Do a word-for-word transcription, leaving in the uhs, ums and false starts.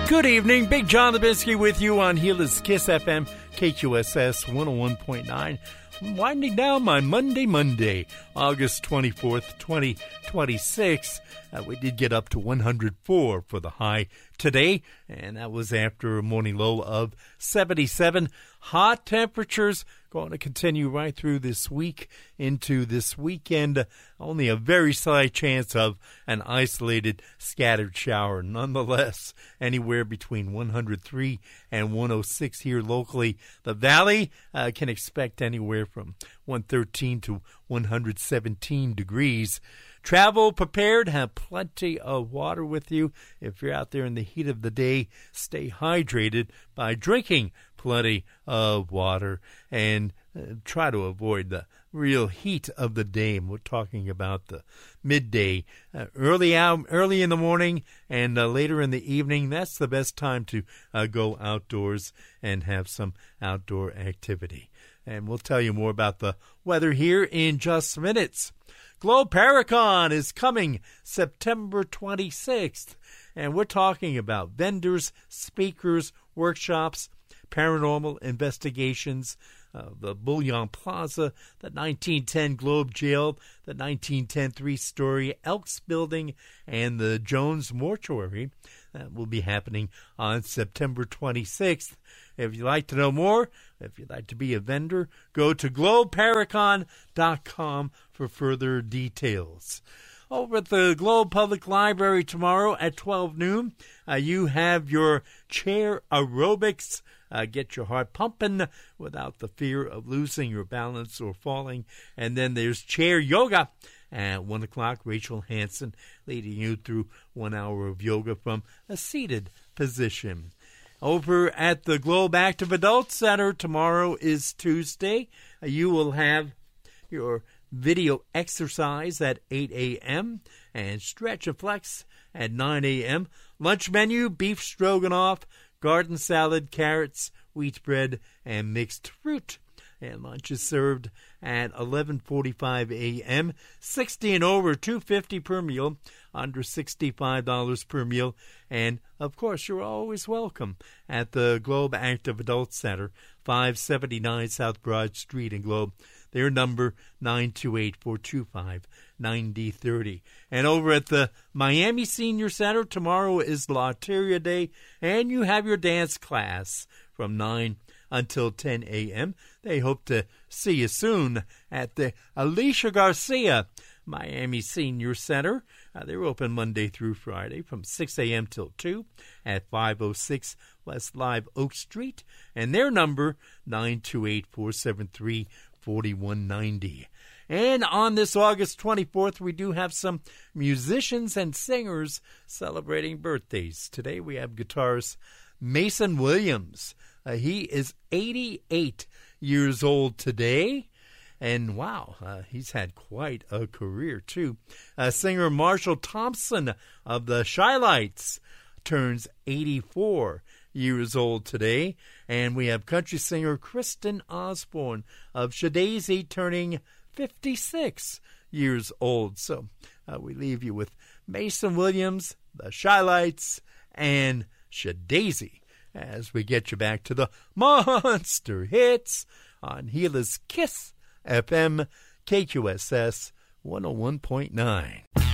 Good evening, Big John Lebinsky with you on Gila's Kiss F M, K Q S S one oh one point nine. Winding down my Monday, Monday, August twenty-fourth, twenty twenty-six. Uh, we did get up to one hundred four for the high today, and that was after a morning low of seventy-seven. Hot temperatures going to continue right through this week into this weekend. Uh, only a very slight chance of an isolated scattered shower. Nonetheless, anywhere between one hundred three and one oh six here locally. The valley uh, can expect anywhere from one thirteen to one hundred seventeen degrees. Travel prepared, have plenty of water with you. If you're out there in the heat of the day, stay hydrated by drinking plenty of water and uh, try to avoid the real heat of the day. And we're talking about the midday, uh, early out, early in the morning and uh, later in the evening. That's the best time to uh, go outdoors and have some outdoor activity. And we'll tell you more about the weather here in just minutes. Globe Paracon is coming September twenty-sixth, and we're talking about vendors, speakers, workshops, paranormal investigations, uh, the Bullion Plaza, the nineteen ten Globe Jail, the nineteen ten three-story Elks Building, and the Jones Mortuary. That will be happening on September twenty-sixth. If you'd like to know more, if you'd like to be a vendor, go to globe paracon dot com for further details. Over at the Globe Public Library tomorrow at twelve noon, uh, you have your chair aerobics. Uh, get your heart pumping without the fear of losing your balance or falling. And then there's chair yoga at one o'clock. Rachel Hansen leading you through one hour of yoga from a seated position. Over at the Globe Active Adult Center, tomorrow is Tuesday. Uh, you will have your video exercise at eight a.m. and stretch and flex at nine a.m. Lunch menu, beef stroganoff, garden salad, carrots, wheat bread, and mixed fruit. And lunch is served at eleven forty-five a.m. sixty and over, two hundred fifty dollars per meal, under sixty-five dollars per meal. And, of course, you're always welcome at the Globe Active Adult Center, five seventy-nine South Broad Street in Globe. Their number, nine two eight, four two five, nine oh three oh. And over at the Miami Senior Center, tomorrow is Loteria Day, and you have your dance class from nine until ten a.m. They hope to see you soon at the Alicia Garcia Miami Senior Center. Uh, they're open Monday through Friday from six a.m. till two at five oh six West Live Oak Street. And their number, nine two eight, four seven three, four one nine oh. And on this August twenty-fourth, we do have some musicians and singers celebrating birthdays. Today we have guitarist Mason Williams. Uh, he is eighty-eight years old today. And wow, uh, he's had quite a career, too. Uh, singer Marshall Thompson of the Shylights turns eighty-four years old today. And we have country singer Kristen Osborne of Shadazy turning fifty-six years old. So uh, we leave you with Mason Williams, the Shylights, and Shadazy as we get you back to the monster hits on Gila's Kiss F M, K Q S S one oh one point nine.